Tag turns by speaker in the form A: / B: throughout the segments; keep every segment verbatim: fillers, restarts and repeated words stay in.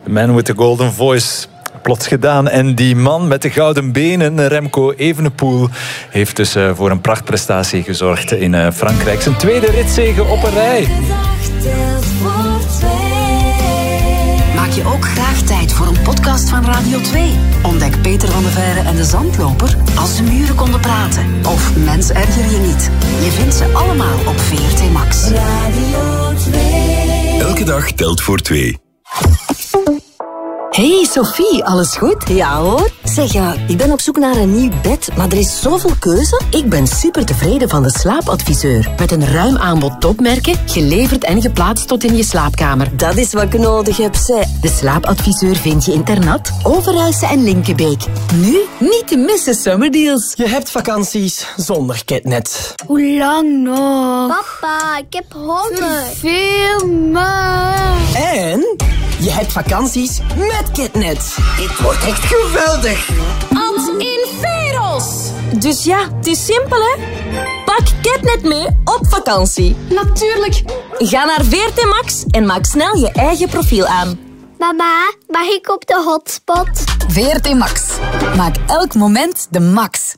A: The man with the golden voice. Plots gedaan. En die man met de gouden benen, Remco Evenepoel, heeft dus uh, voor een prachtprestatie gezorgd in uh, Frankrijk. Zijn tweede ritzege op een rij.
B: Maak je ook graag tijd voor een podcast van Radio twee? Ontdek Peter van de Veire en de Zandloper als de muren konden praten. Of Mens erger je niet. Je vindt ze allemaal op V R T Max. Radio twee.
C: Elke dag telt voor twee.
D: Hey Sophie, alles goed?
E: Ja hoor. Zeg ja, ik ben op zoek naar een nieuw bed, maar er is zoveel keuze.
D: Ik ben super tevreden van de slaapadviseur. Met een ruim aanbod topmerken, geleverd en geplaatst tot in je slaapkamer.
E: Dat is wat ik nodig heb, zeg.
D: De slaapadviseur vind je in Ternat, Overijse en Linkenbeek. Nu niet te missen summerdeals.
F: Je hebt vakanties zonder Ketnet.
G: Hoe lang nog?
H: Papa, ik heb honger.
G: Veel maar.
F: En je hebt vakanties met Ketnet.
I: Dit wordt echt geweldig.
J: Als in Veros.
D: Dus ja, het is simpel hè. Pak Ketnet mee op vakantie.
J: Natuurlijk.
D: Ga naar V R T Max en maak snel je eigen profiel aan.
H: Mama, mag ik op de hotspot?
K: V R T Max. Maak elk moment de max.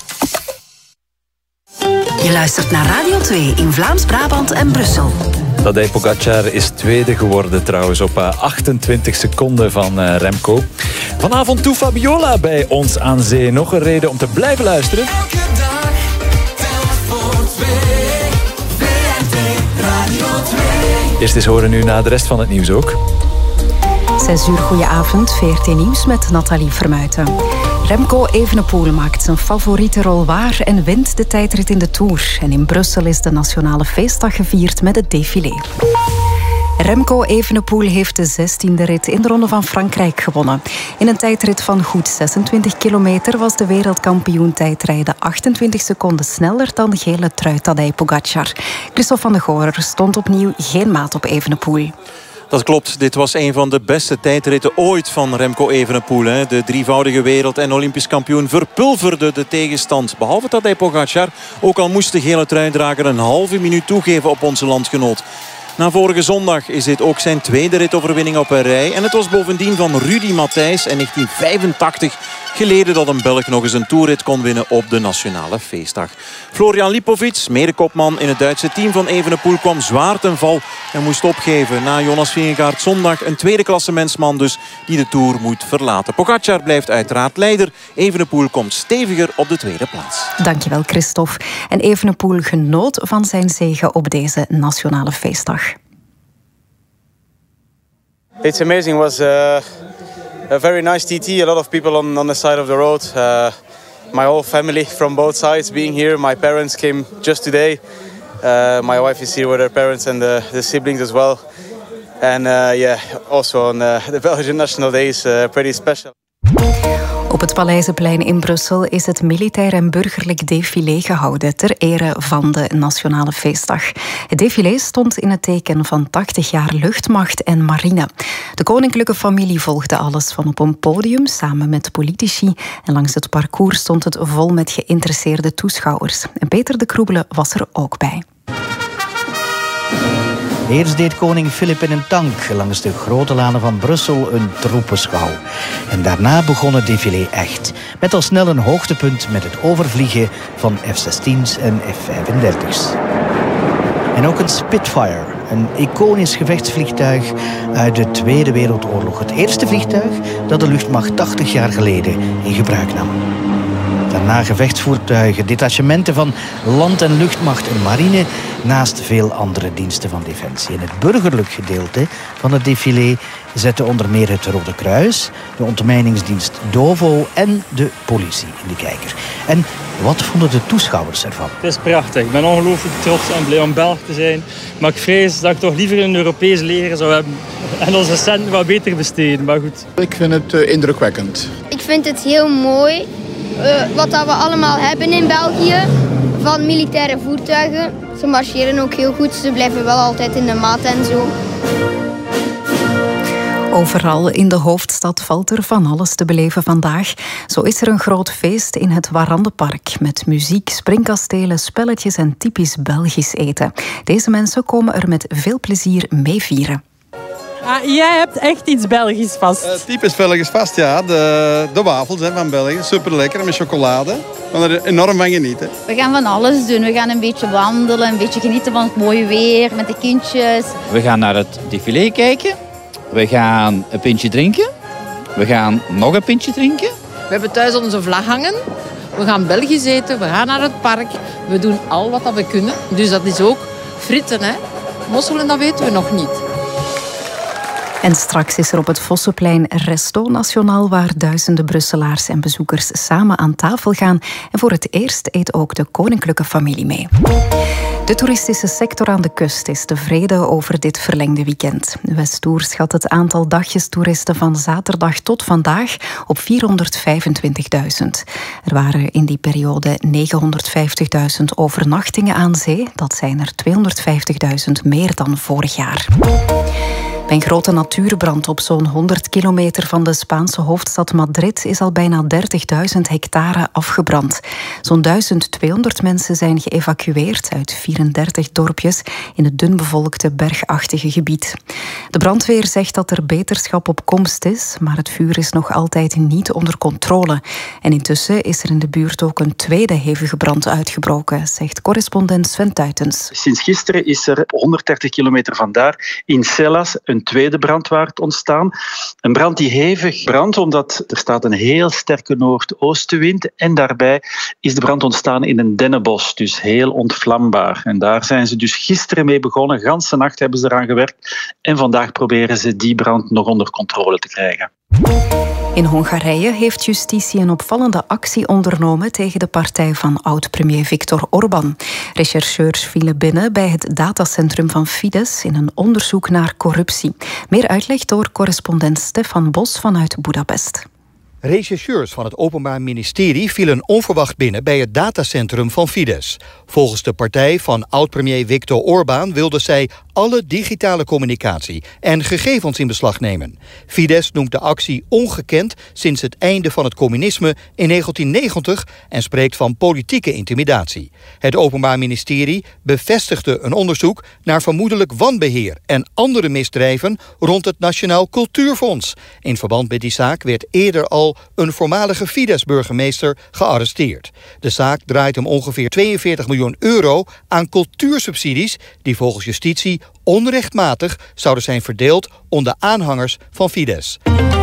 B: Je luistert naar Radio twee in Vlaams-Brabant en Brussel.
A: Tadej Pogacar is tweede geworden trouwens op achtentwintig seconden van uh, Remco. Vanavond toe Fabiola bij ons aan zee. Nog een reden om te blijven luisteren.
L: Elke dag telt voor twee. V R T Radio twee.
A: Eerst eens horen nu naar de rest van het nieuws ook.
M: Zes uur, goedenavond. V R T Nieuws met Nathalie Vermuijten. Remco Evenepoel maakt zijn favoriete rol waar en wint de tijdrit in de Tour. En in Brussel is de Nationale Feestdag gevierd met het défilé. Remco Evenepoel heeft de zestiende rit in de Ronde van Frankrijk gewonnen. In een tijdrit van goed zesentwintig kilometer was de wereldkampioen tijdrijden achtentwintig seconden sneller dan de gele trui Tadej Pogacar. Christophe van de Goor stond opnieuw geen maat op Evenepoel.
N: Dat klopt, dit was een van de beste tijdritten ooit van Remco Evenepoel. Hè. De drievoudige wereld- en olympisch kampioen verpulverde de tegenstand. Behalve Tadej Pogacar, ook al moest de gele truidrager een halve minuut toegeven op onze landgenoot. Na vorige zondag is dit ook zijn tweede ritoverwinning op een rij. En het was bovendien van Rudy Matthijs in negentien vijfentachtig geleden dat een Belg nog eens een toerrit kon winnen op de Nationale Feestdag. Florian Lipovic, medekopman in het Duitse team van Evenepoel, kwam zwaar ten val en moest opgeven. Na Jonas Vingegaard zondag een tweede klassementsman dus die de Tour moet verlaten. Pogacar blijft uiteraard leider. Evenepoel komt steviger op de tweede plaats.
M: Dankjewel Christophe. En Evenepoel genoot van zijn zege op deze Nationale Feestdag.
O: It's amazing. It was uh, a very nice T T. A lot of people on, on the side of the road. Uh, my whole family from both sides being here. My parents came just today. Uh, my wife is here with her parents and the, the siblings as well. And uh, yeah, also on uh, the Belgian National Day is uh, pretty special.
M: Op het Paleizenplein in Brussel is het militair en burgerlijk défilé gehouden ter ere van de Nationale Feestdag. Het défilé stond in het teken van tachtig jaar luchtmacht en marine. De koninklijke familie volgde alles van op een podium samen met politici en langs het parcours stond het vol met geïnteresseerde toeschouwers. En Peter de Kroebele was er ook bij.
P: Eerst deed koning Filip in een tank langs de grote lanen van Brussel een troepenschouw. En daarna begon het défilé echt. Met al snel een hoogtepunt met het overvliegen van F zestien's en F vijfendertig's. En ook een Spitfire, een iconisch gevechtsvliegtuig uit de Tweede Wereldoorlog. Het eerste vliegtuig dat de luchtmacht tachtig jaar geleden in gebruik nam. Daarna gevechtsvoertuigen, detachementen van land- en luchtmacht en marine, naast veel andere diensten van defensie. En het burgerlijk gedeelte van het défilé zette onder meer het Rode Kruis, de ontmijningsdienst DOVO en de politie in de kijker. En wat vonden de toeschouwers ervan?
Q: Het is prachtig. Ik ben ongelooflijk trots en blij om Belg te zijn. Maar ik vrees dat ik toch liever een Europees leger zou hebben en onze centen wat beter besteden. Maar goed.
R: Ik vind het uh, indrukwekkend.
H: Ik vind het heel mooi. Uh, wat dat we allemaal hebben in België van militaire voertuigen. Ze marcheren ook heel goed, ze blijven wel altijd in de maat en zo.
M: Overal in de hoofdstad valt er van alles te beleven vandaag. Zo is er een groot feest in het Warandenpark met muziek, springkastelen, spelletjes en typisch Belgisch eten. Deze mensen komen er met veel plezier mee vieren.
C: Ah, jij hebt echt iets Belgisch vast.
R: Uh, typisch Belgisch vast, ja. De, de wafels hè, van België. Super lekker met chocolade. We gaan er enorm van genieten.
S: We gaan van alles doen. We gaan een beetje wandelen, een beetje genieten van het mooie weer met de kindjes.
T: We gaan naar het défilé kijken. We gaan een pintje drinken. We gaan nog een pintje drinken.
U: We hebben thuis onze vlag hangen. We gaan Belgisch eten. We gaan naar het park. We doen al wat we kunnen. Dus dat is ook fritten, hè. Mosselen, dat weten we nog niet.
M: En straks is er op het Vossenplein Resto Nationaal, waar duizenden Brusselaars en bezoekers samen aan tafel gaan. En voor het eerst eet ook de koninklijke familie mee. De toeristische sector aan de kust is tevreden over dit verlengde weekend. Westoer schat het aantal dagjestoeristen van zaterdag tot vandaag op vierhonderdvijfentwintigduizend. Er waren in die periode negenhonderdvijftigduizend overnachtingen aan zee. Dat zijn er tweehonderdvijftigduizend meer dan vorig jaar. Bij een grote natuurbrand op zo'n honderd kilometer van de Spaanse hoofdstad Madrid is al bijna dertigduizend hectare afgebrand. Zo'n duizend tweehonderd mensen zijn geëvacueerd uit vierendertig dorpjes in het dunbevolkte bergachtige gebied. De brandweer zegt dat er beterschap op komst is, maar het vuur is nog altijd niet onder controle. En intussen is er in de buurt ook een tweede hevige brand uitgebroken, zegt correspondent Sven Tuitens.
V: Sinds gisteren is er honderddertig kilometer vandaar in Cellas een tweede brandwaard ontstaan. Een brand die hevig brandt omdat er staat een heel sterke noordoostenwind en daarbij is de brand ontstaan in een dennenbos, dus heel ontvlambaar. En daar zijn ze dus gisteren mee begonnen. Ganse nacht hebben ze eraan gewerkt en vandaag proberen ze die brand nog onder controle te krijgen.
M: In Hongarije heeft justitie een opvallende actie ondernomen tegen de partij van oud-premier Viktor Orbán. Rechercheurs vielen binnen bij het datacentrum van Fidesz in een onderzoek naar corruptie. Meer uitleg door correspondent Stefan Bos vanuit Budapest.
W: Rechercheurs van het Openbaar Ministerie vielen onverwacht binnen bij het datacentrum van Fidesz. Volgens de partij van oud-premier Viktor Orbán wilden zij alle digitale communicatie en gegevens in beslag nemen. Fidesz noemt de actie ongekend sinds het einde van het communisme in negentien negentig en spreekt van politieke intimidatie. Het Openbaar Ministerie bevestigde een onderzoek naar vermoedelijk wanbeheer en andere misdrijven rond het Nationaal Cultuurfonds. In verband met die zaak werd eerder al een voormalige Fidesz-burgemeester gearresteerd. De zaak draait om ongeveer tweeënveertig miljoen euro aan cultuursubsidies die volgens justitie onrechtmatig zouden zijn verdeeld onder aanhangers van Fidesz.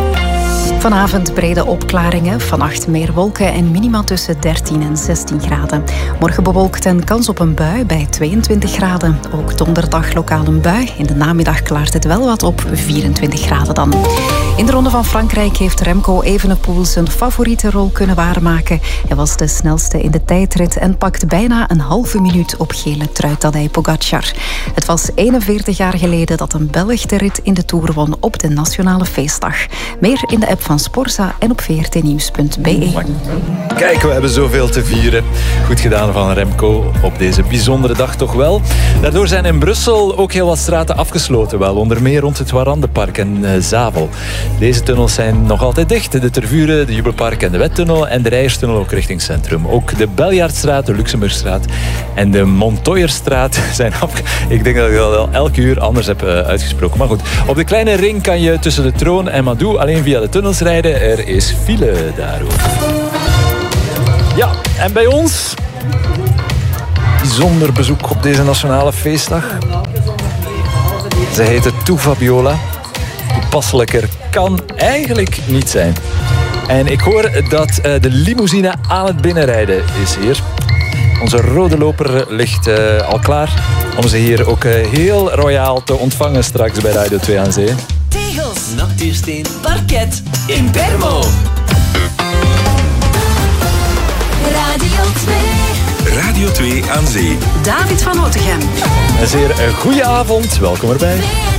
M: Vanavond brede opklaringen, vannacht meer wolken en minima tussen dertien en zestien graden. Morgen bewolkt en kans op een bui bij tweeëntwintig graden. Ook donderdag lokaal een bui. In de namiddag klaart het wel wat op, vierentwintig graden dan. In de Ronde van Frankrijk heeft Remco Evenepoel zijn favoriete rol kunnen waarmaken. Hij was de snelste in de tijdrit en pakt bijna een halve minuut op gele trui Tadej Pogacar. Het was eenenveertig jaar geleden dat een Belg de rit in de Tour won op de Nationale Feestdag. Meer in de app van Sporza en op v r t nieuws punt b e.
A: Kijk, we hebben zoveel te vieren. Goed gedaan van Remco op deze bijzondere dag toch wel. Daardoor zijn in Brussel ook heel wat straten afgesloten wel. Onder meer rond het Warandenpark en uh, Zavel. Deze tunnels zijn nog altijd dicht. De Tervuren, de Jubelpark en de Wettunnel en de Rijerstunnel ook richting centrum. Ook de Beljaardstraat, de Luxemburgstraat en de Montoyerstraat zijn afge... Ik denk dat ik dat wel elk uur anders heb uh, uitgesproken. Maar goed, op de kleine ring kan je tussen de Troon en Madou alleen via de tunnels rijden. Er is file daarover. Ja, en bij ons... bijzonder bezoek op deze Nationale Feestdag. Ze heette Toe Fabiola. Toepasselijker kan eigenlijk niet zijn. En ik hoor dat uh, de limousine aan het binnenrijden is hier. Onze rode loper ligt uh, al klaar om ze hier ook uh, heel royaal te ontvangen straks bij Radio twee aan Zee.
L: Tegels, natuursteen, parket, in Bermo. Radio twee.
X: Radio twee aan Zee.
B: David van Otegem.
A: Een zeer uh, goede avond, welkom erbij.